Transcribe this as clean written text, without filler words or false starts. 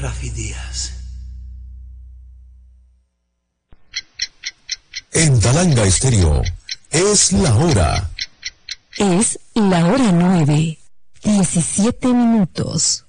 Rafi Díaz. En Talanga Estéreo, es la hora. Es la hora 9:17.